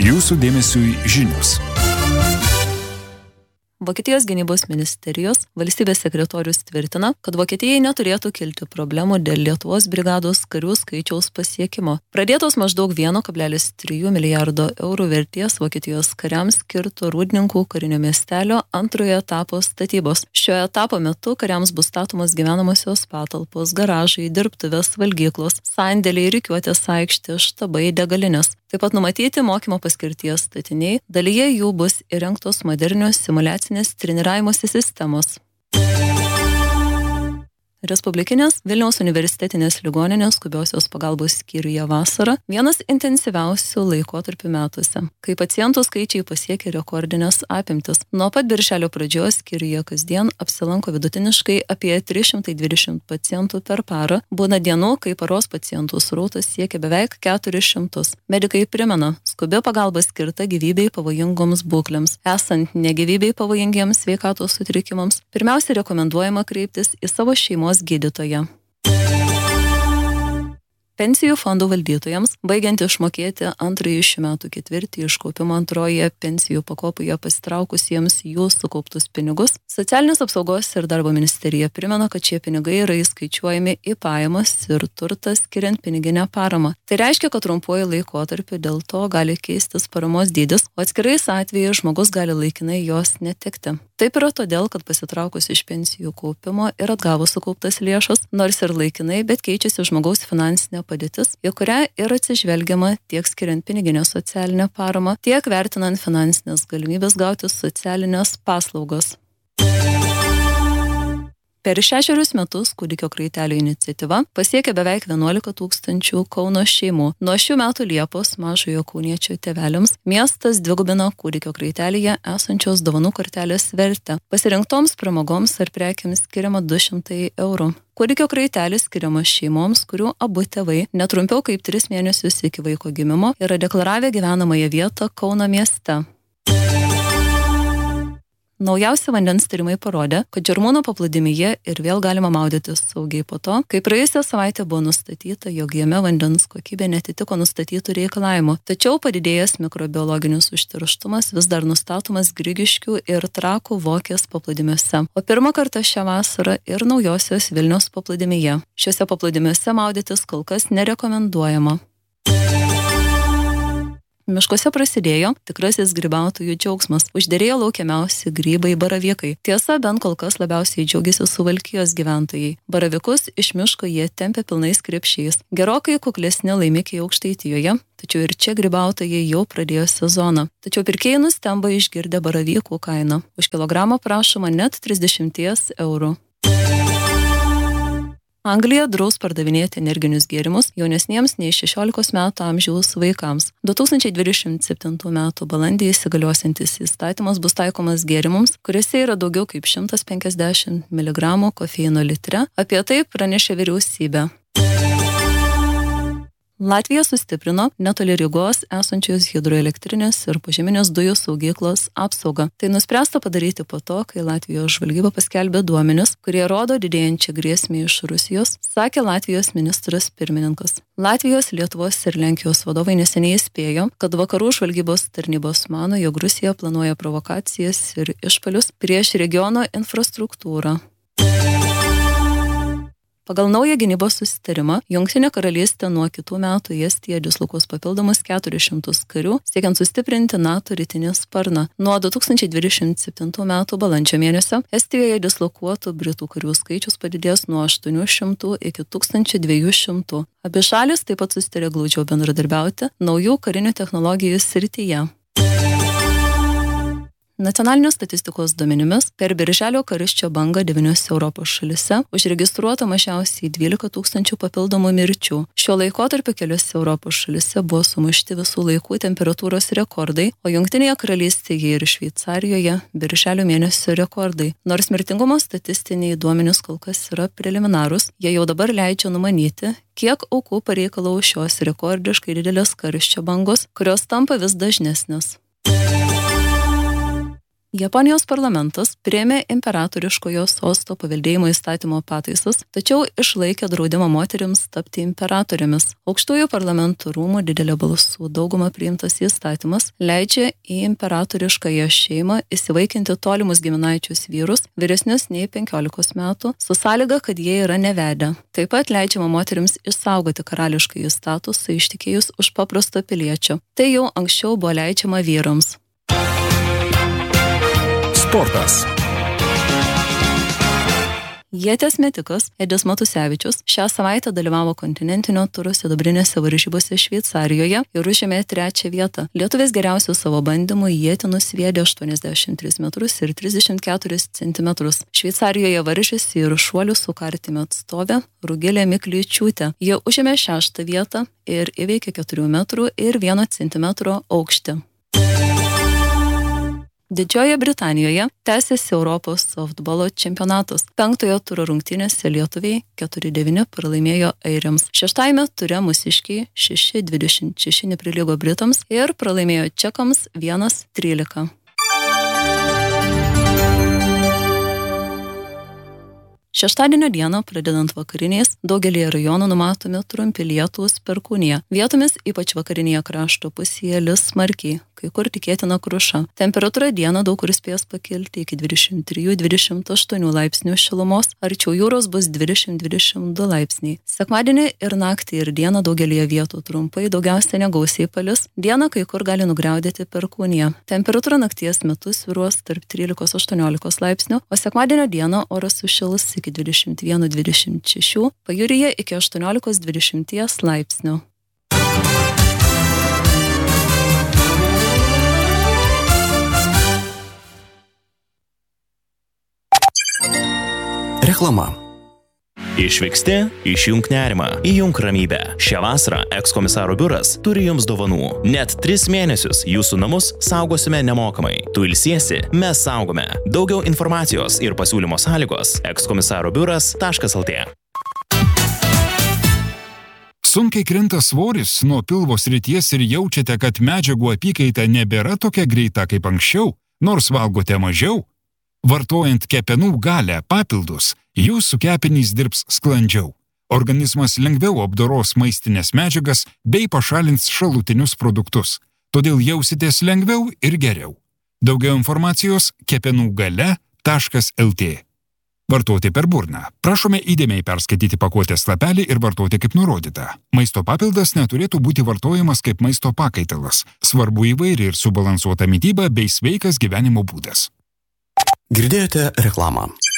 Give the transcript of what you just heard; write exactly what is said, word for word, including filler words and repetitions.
Jūsų dėmesiui žinios. Vokietijos gynybos ministerijos valstybės sekretorius tvirtina, kad Vokietijai neturėtų kilti problemų dėl Lietuvos brigados karių skaičiaus pasiekimo. Pradėtos maždaug vieno kablelis trijų milijardo eurų vertės Vokietijos kariams skirto Rūdninkų karinio miestelio antrojo etapo statybos. Šio etapo metu kariams bus statomos gyvenamosios patalpos, garažai, dirbtuvės, valgyklos, sandėliai, rikiuotės aikštė, štabai, degalinės. Taip pat numatyti mokymo paskirties statiniai, dalyje jų bus įrengtos modernios simuliacinės treniravimosi sistemos. Respublikinės Vilniaus universitetinės ligoninės skubiosios pagalbos skyriuje vasarą vienas intensyviausių laikotarpių metuose, kai pacientų skaičiai pasiekė rekordinės apimtis. Nuo pat birželio pradžios skyriuje kasdien apsilanko vidutiniškai apie trys šimtai dvidešimt pacientų per parą. Būna dienų, kai paros pacientų srautas siekia beveik keturis šimtus. Medikai primena, skubi pagalba skirta gyvybei pavojingoms būklėms. Esant negyvybei pavojingiems sveikatos sutrikimams, pirmiausia rekomenduojama kreiptis į savo šeimos gydytoją. Pensijų fondų valdytojams, baigiant išmokėti antrąjį šių metų ketvirtį iš kaupimo antroje pensijų pakopoje pasitraukusiems jų sukauptus pinigus, Socialinės apsaugos ir darbo ministerija primena, kad šie pinigai yra įskaičiuojami į pajamas ir turtą skiriant piniginę paramą. Tai reiškia, kad trumpuoju laikotarpiu dėl to gali keistis paramos dydis, o atskirais atvejais žmogus gali laikinai jos netekti. Taip yra todėl, kad pasitraukus iš pensijų kaupimo ir atgavus sukauptas lėšas, nors ir laikinai, bet keičiasi žmogaus finansinė padėtis, į kurią ir atsižvelgiama tiek skiriant piniginę socialinę paramą, tiek vertinant finansinės galimybės gauti socialinės paslaugos. Per šešerius metus kūdikio kraitelio iniciatyva pasiekė beveik vienuolika tūkstančių Kauno šeimų. Nuo šių metų Liepos mažojo kauniečio tėveliams miestas dvigubino kūdikio kraitelėje esančios dovanų kortelės vertę. Pasirinktoms pramogoms ar prekiams skiriama du šimtai eurų. Kūdikio kraitelis skiriamas šeimoms, kurių abu tėvai netrumpiau kaip tris mėnesius iki vaiko gimimo yra deklaravę gyvenamąją vietą Kauno mieste. Naujausi vandens tyrimai parodė, kad Žirmūnų paplūdimyje ir vėl galima maudytis saugiai po to, kai praėjusią savaitę buvo nustatyta, jog jame vandens kokybė netitiko nustatytų reikalavimų. Tačiau padidėjęs mikrobiologinis užterštumas vis dar nustatomas Grigiškių ir Trakų Vokės paplūdimiuose, o pirmą kartą šią vasarą ir Naujosios Vilniaus paplūdimyje. Šiuose paplūdimiuose maudytis kol kas nerekomenduojama. Miškuose prasidėjo tikrasis grybautojų džiaugsmas. Užderėjo laukiamiausi grybai baravykai. Tiesa, bent kol kas labiausiai džiaugiasi Suvalkijos gyventojai. Baravykus iš miško jie tempia pilnais krepšiais. Gerokai kuklesni laimikiai Aukštaitijoje, tačiau ir čia grybautojai jau pradėjo sezoną. Tačiau pirkėjai nustemba išgirdę baravykų kainą. Už kilogramą prašoma net trisdešimt eurų. Anglija draus pardavinėti energinius gėrimus jaunesniems nei šešiolikos metų amžiaus vaikams. du tūkstančiai dvidešimt septintų metų balandį įsigaliosiantis įstatymas bus taikomas gėrimams, kuriuose yra daugiau kaip šimtas penkiasdešimt miligramų kofeino litre. Apie tai pranešė vyriausybė. Latvija sustiprino netoli Rygos esančios hidroelektrinės ir požeminės dujų saugyklos apsaugą. Tai nuspręsta padaryti po to, kai Latvijos žvalgyba paskelbė duomenis, kurie rodo didėjančią grėsmę iš Rusijos, sakė Latvijos ministras pirmininkas. Latvijos, Lietuvos ir Lenkijos vadovai neseniai įspėjo, kad vakarų žvalgybos tarnybos mano, jog Rusija planuoja provokacijas ir išpuolius prieš regiono infrastruktūrą. Pagal naują gynybos susitarimą, Jungtinė karalystė nuo kitų metų į Estiją dislokuos papildomus keturis šimtus karių, siekiant sustiprinti NATO rytinį sparną. Nuo du tūkstančiai dvidešimt septintų metų balandžio mėnesio Estijoje dislokuotų Britų karių skaičius padidės nuo aštuonių šimtų iki tūkstančio dviejų šimtų. Abi šalis taip pat susitarė glaudžiau bendradarbiauti naujų karinių technologijų srityje. Nacionalinės statistikos duomenimis per birželio karščio bangą devyniose Europos šalise užregistruota mažiausiai dvylika tūkstančių papildomų mirčių. Šiuo laikotarpiu keliose Europos šalise buvo sumušti visų laikų temperatūros rekordai, o Jungtinėje karalystėje ir Šveicarijoje birželio mėnesio rekordai. Nors mirtingumo statistiniai duomenys kol kas yra preliminarūs, jie jau dabar leidžia numanyti, kiek aukų pareikalau šios rekordiškai didelės karščio bangos, kurios tampa vis dažnesnės. Japonijos parlamentas priėmė imperatoriškojo sosto paveldėjimo įstatymo pataisas, tačiau išlaikė draudimą moterims tapti imperatorėmis. Aukštųjų parlamentų rūmų didelė balsų dauguma priimtas įstatymas leidžia į imperatoriškąją šeimą įsivaikinti tolimus giminaičius vyrus vyresnius nei penkiolikos metų, su sąlyga, kad jie yra nevedę. Taip pat leidžiama moterims išsaugoti karališkąjį statusą ištekėjus už paprasto piliečio. Tai jau anksčiau buvo leidžiama vyrams. Sportas. Ieties metikas Edis Matusevičius šią savaitę dalyvavo kontinentinio turo sidabrinėse varžybose Šveicarijoje ir užėmė trečią vietą. Lietuvis geriausių savo bandymų ietį nusviedė aštuoniasdešimt tris metrus ir trisdešimt keturis centimetrus. Šveicarijoje varžėsi ir šuolių su kartimi atstovė Rugilė Miklyčiūtė. Jie užėmė šeštą vietą ir įveikė keturių metrų ir vieno centimetro aukštį. Didžiojoje Britanijoje tęsiasi Europos softbolo čempionatas. Penktojo turo rungtynėse lietuviai keturi devyni pralaimėjo airiams. Šeštajame ture mūsiškiai šeši dvidešimt šeši neprilygo britams ir pralaimėjo čekams vienas trylika. Šeštadienio dieną, pradedant vakariniais, daugelį rajonų numatomi trumpi lietūs perkūnija. Vietomis, ypač vakarinėje krašto pusėje, lis smarkiai, kai kur tikėtina kruša. Temperatūra dieną daug kur spės pakilti iki dvidešimt trijų dvidešimt aštuonių laipsnių šilumos, arčiau jūros bus dvidešimt dvidešimt du laipsniai. Sekmadienį ir naktį ir dieną daugelį vietų trumpai, daugiausia negausiai palis. Dieną kai kur gali nugriaudėti perkūnija. Temperatūra nakties metu svyruos tarp trylikos aštuoniolikos laipsnių, o sekmadienio dieną oras sušils iki dvidešimt vienas dvidešimt šeši, pajūryje iki aštuoniolikos dvidešimt laipsnių. Reklama. Išvyksti, išjunk nerimą, įjunk ramybę. Šią vasarą ekskomisaro biuras turi jums dovanų. Net tris mėnesius jūsų namus saugosime nemokamai. Tu ilsiesi, mes saugome. Daugiau informacijos ir pasiūlymo sąlygos ekskomisaro biuras taškas lt. Sunkiai krinta svoris nuo pilvo srities ir jaučiate, kad medžiagų apykaita nebėra tokia greita kaip anksčiau, nors valgote mažiau? Vartojant kepenų galę papildus, jūsų kepenys dirbs sklandžiau. Organizmas lengviau apdoros maistinės medžiagas bei pašalins šalutinius produktus. Todėl jausitės lengviau ir geriau. Daugiau informacijos kepenų gale taškas lt. Vartoti per burną. Prašome įdėmiai perskaityti pakuotės lapelį ir vartoti kaip nurodyta. Maisto papildas neturėtų būti vartojamas kaip maisto pakaitalas. Svarbu įvairi ir subalansuota mityba bei sveikas gyvenimo būdas. Girdėjote reklamą.